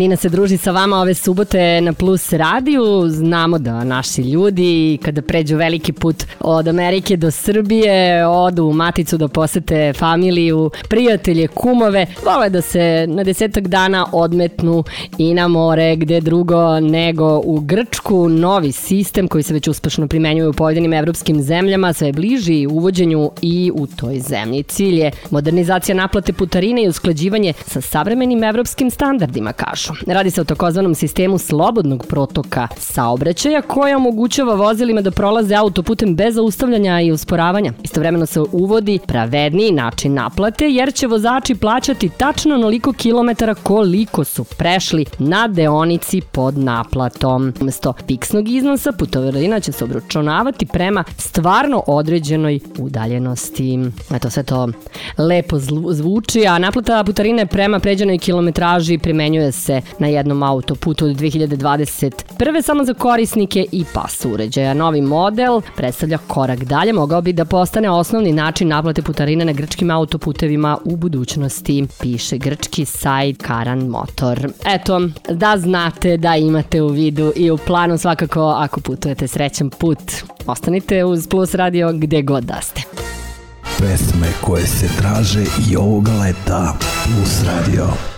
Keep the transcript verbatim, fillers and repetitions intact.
Nina se druži sa vama ove subote na Plus radiju. Znamo da naši ljudi kada pređu veliki put od Amerike do Srbije, odu u maticu da posete familiju, prijatelje, kumove, vole da se na desetak dana odmetnu i na more, gde drugo nego u Grčku. Novi sistem koji se već uspešno primenjuje u pojedinim evropskim zemljama sve bliži uvođenju i u toj zemlji. Cilj je modernizacija naplate putarine i usklađivanje sa savremenim evropskim standardima, kažu. Radi se o takozvanom sistemu slobodnog protoka saobraćaja koja omogućava vozilima da prolaze autoputem bez zaustavljanja i usporavanja. Istovremeno se uvodi pravedniji način naplate jer će vozači plaćati tačno onoliko kilometara koliko su prešli na deonici pod naplatom. Umesto fiksnog iznosa putarina će se obračunavati prema stvarno određenoj udaljenosti. Eto, sve to lepo zvuči, a naplata putarine prema pređenoj kilometraži primenjuje se na jednom autoputu od dve hiljade dvadeset prve samo za korisnike i pas uređaja. Novi model predstavlja korak dalje, mogao bi da postane osnovni način naplate putarine na grčkim autoputevima u budućnosti, piše grčki sajt Karan Motor. Eto, da znate, da imate u vidu i u planu svakako ako putujete srećan put. Ostanite uz Plus radio gde god da ste. Pesme koje se traže i ovoga leta. Plus radio.